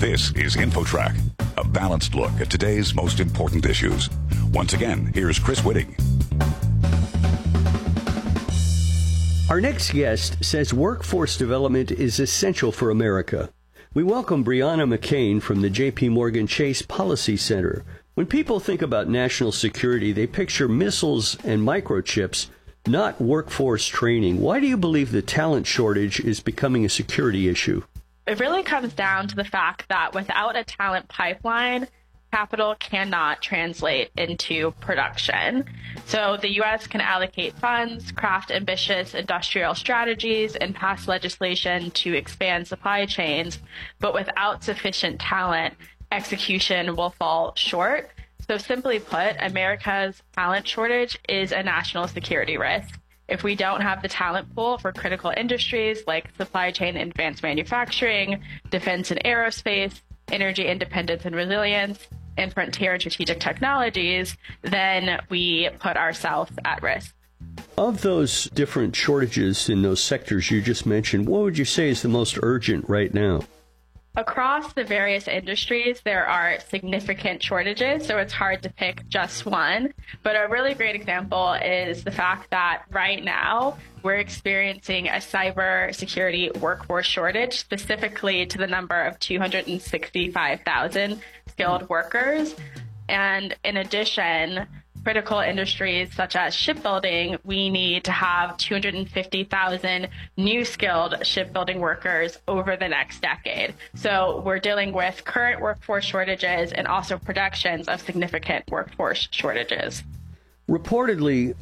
This is InfoTrack, a balanced look at today's most important issues. Once again, here's Chris Whitting. Our next guest says workforce development is essential for America. We welcome Brianna McCain from the J.P. Morgan Chase Policy Center. When people think about national security, they picture missiles and microchips, not workforce training. Why do you believe the talent shortage is becoming a security issue? It really comes down to the fact that without a talent pipeline, capital cannot translate into production. So the U.S. can allocate funds, craft ambitious industrial strategies, and pass legislation to expand supply chains. But without sufficient talent, execution will fall short. So simply put, America's talent shortage is a national security risk. If we don't have the talent pool for critical industries like supply chain and advanced manufacturing, defense and aerospace, energy independence and resilience, and frontier and strategic technologies, then we put ourselves at risk. Of those different shortages in those sectors you just mentioned, what would you say is the most urgent right now? Across the various industries, there are significant shortages, so it's hard to pick just one. But a really great example is the fact that right now we're experiencing a cybersecurity workforce shortage, specifically to the number of 265,000 skilled workers. And in addition, critical industries such as shipbuilding, we need to have 250,000 new skilled shipbuilding workers over the next decade. So we're dealing with current workforce shortages and also projections of significant workforce shortages. Reportedly,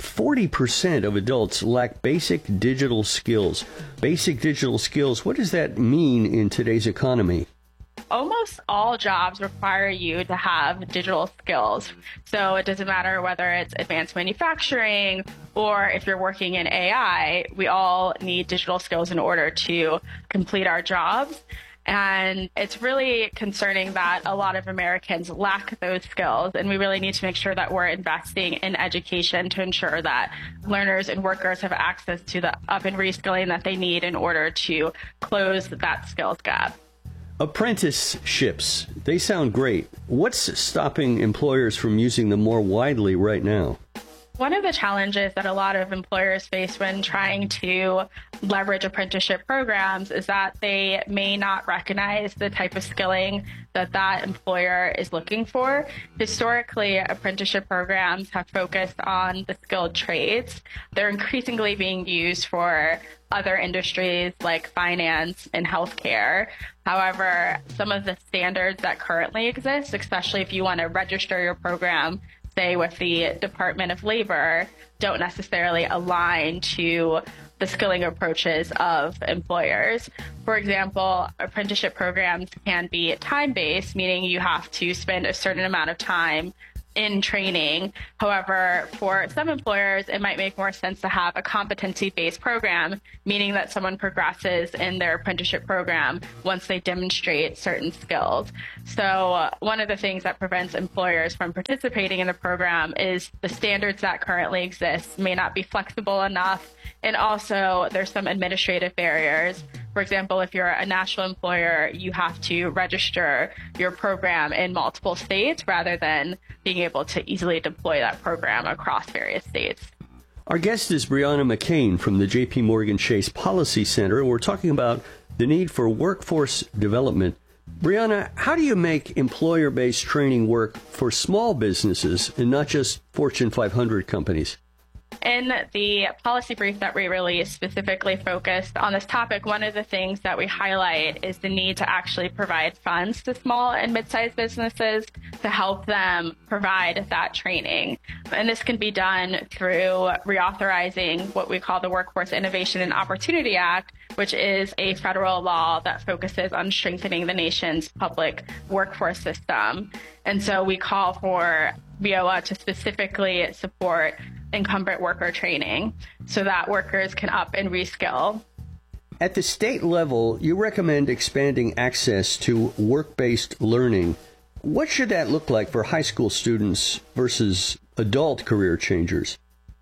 40% of adults lack basic digital skills. Basic digital skills, what does that mean in today's economy? Almost all jobs require you to have digital skills. So it doesn't matter whether it's advanced manufacturing or if you're working in AI, we all need digital skills in order to complete our jobs. And it's really concerning that a lot of Americans lack those skills. And we really need to make sure that we're investing in education to ensure that learners and workers have access to the up and reskilling that they need in order to close that skills gap. Apprenticeships, they sound great. What's stopping employers from using them more widely right now? One of the challenges that a lot of employers face when trying to leverage apprenticeship programs is that they may not recognize the type of skilling that employer is looking for. Historically, apprenticeship programs have focused on the skilled trades. They're increasingly being used for other industries like finance and healthcare. However, some of the standards that currently exist, especially if you want to register your program, say with the Department of Labor, don't necessarily align to the skilling approaches of employers. For example, apprenticeship programs can be time-based, meaning you have to spend a certain amount of time in training. However, for some employers, it might make more sense to have a competency-based program, meaning that someone progresses in their apprenticeship program once they demonstrate certain skills. So one of the things that prevents employers from participating in the program is the standards that currently exist may not be flexible enough. And also, there's some administrative barriers. For example, if you're a national employer, you have to register your program in multiple states rather than being able to easily deploy that program across various states. Our guest is Brianna McCain from the J.P. Morgan Chase Policy Center, and we're talking about the need for workforce development. Brianna, how do you make employer-based training work for small businesses and not just Fortune 500 companies? In the policy brief that we released specifically focused on this topic, one of the things that we highlight is the need to actually provide funds to small and mid-sized businesses to help them provide that training. And this can be done through reauthorizing what we call the Workforce Innovation and Opportunity Act, which is a federal law that focuses on strengthening the nation's public workforce system. And so we call for WIOA to specifically support incumbent worker training so that workers can up and reskill. At the state level, you recommend expanding access to work-based learning. What should that look like for high school students versus adult career changers? At the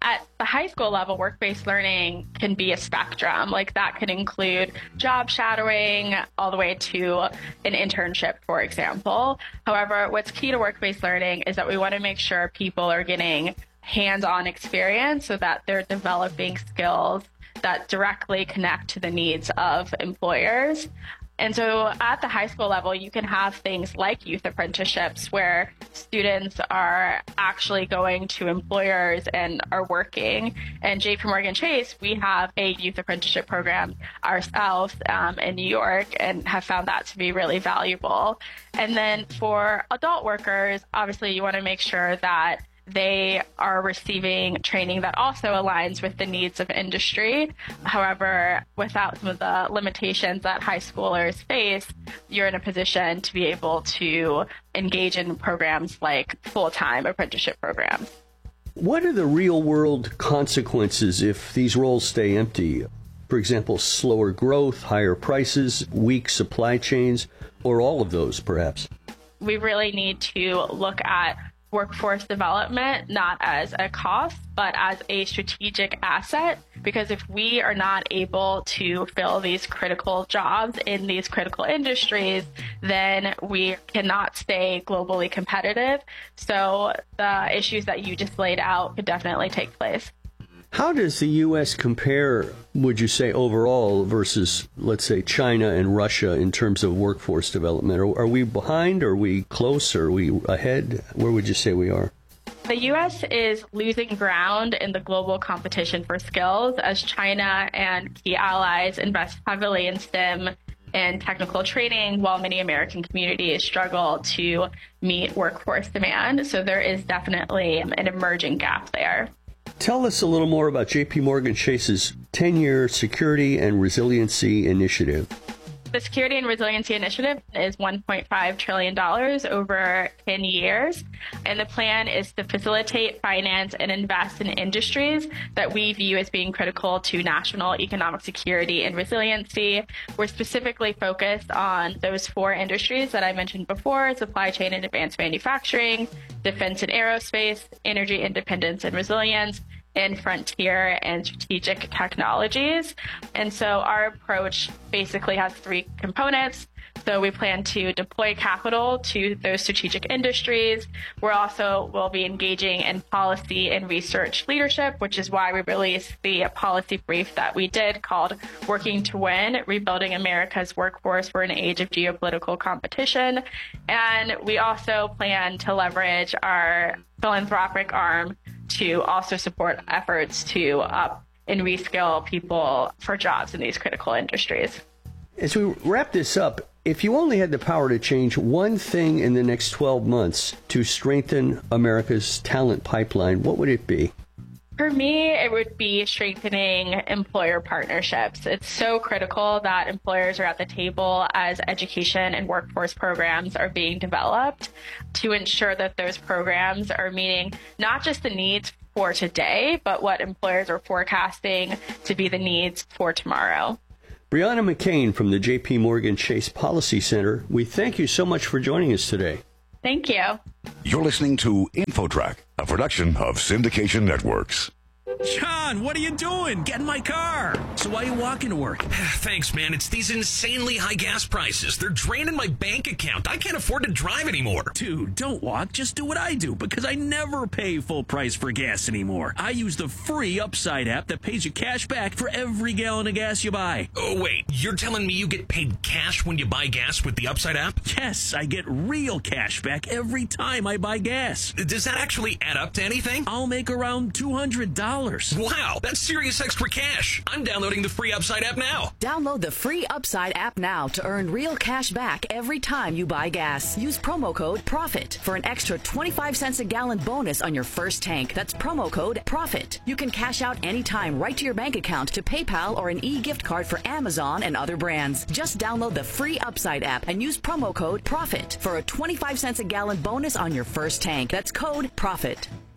high school level, work-based learning can be a spectrum. Like that can include job shadowing all the way to an internship, for example. However, what's key to work-based learning is that we want to make sure people are getting hands-on experience so that they're developing skills that directly connect to the needs of employers. And so at the high school level, you can have things like youth apprenticeships where students are actually going to employers and are working. And JP Morgan Chase, we have a youth apprenticeship program ourselves in New York and have found that to be really valuable. And then for adult workers, obviously you want to make sure that they are receiving training that also aligns with the needs of industry. However, without some of the limitations that high schoolers face, you're in a position to be able to engage in programs like full-time apprenticeship programs. What are the real-world consequences if these roles stay empty? For example, slower growth, higher prices, weak supply chains, or all of those, perhaps? We really need to look at workforce development not as a cost, but as a strategic asset. Because if we are not able to fill these critical jobs in these critical industries, then we cannot stay globally competitive. So the issues that you just laid out could definitely take place. How does the U.S. compare, would you say, overall versus, let's say, China and Russia in terms of workforce development? Are we behind? Are we close? Are we ahead? Where would you say we are? The U.S. is losing ground in the global competition for skills as China and key allies invest heavily in STEM and technical training, while many American communities struggle to meet workforce demand. So there is definitely an emerging gap there. Tell us a little more about JP Morgan Chase's 10-year Security and Resiliency Initiative. The Security and Resiliency Initiative is $1.5 trillion over 10 years, and the plan is to facilitate, finance, and invest in industries that we view as being critical to national economic security and resiliency. We're specifically focused on those 4 industries that I mentioned before: supply chain and advanced manufacturing, defense and aerospace, energy independence and resilience, in frontier and strategic technologies. And so our approach basically has 3 components. So we plan to deploy capital to those strategic industries. We're also will be engaging in policy and research leadership, which is why we released the policy brief that we did called Working to Win, Rebuilding America's Workforce for an Age of Geopolitical Competition. And we also plan to leverage our philanthropic arm to also support efforts to up and reskill people for jobs in these critical industries. As we wrap this up, if you only had the power to change one thing in the next 12 months to strengthen America's talent pipeline, what would it be? For me, it would be strengthening employer partnerships. It's so critical that employers are at the table as education and workforce programs are being developed to ensure that those programs are meeting not just the needs for today, but what employers are forecasting to be the needs for tomorrow. Brianna McCain from the JP Morgan Chase Policy Center, we thank you so much for joining us today. Thank you. You're listening to InfoTrack, a production of Syndication Networks. John, what are you doing? Get in my car. So why are you walking to work? Thanks, man. It's these insanely high gas prices. They're draining my bank account. I can't afford to drive anymore. Dude, don't walk. Just do what I do, because I never pay full price for gas anymore. I use the free Upside app that pays you cash back for every gallon of gas you buy. Oh, wait. You're telling me you get paid cash when you buy gas with the Upside app? Yes, I get real cash back every time I buy gas. Does that actually add up to anything? I'll make around $200. Wow, that's serious extra cash. I'm downloading the free Upside app now. Download the free Upside app now to earn real cash back every time you buy gas. Use promo code PROFIT for an extra 25 cents a gallon bonus on your first tank. That's promo code PROFIT. You can cash out anytime right to your bank account, to PayPal, or an e-gift card for Amazon and other brands. Just download the free Upside app and use promo code PROFIT for a 25 cents a gallon bonus on your first tank. That's code PROFIT.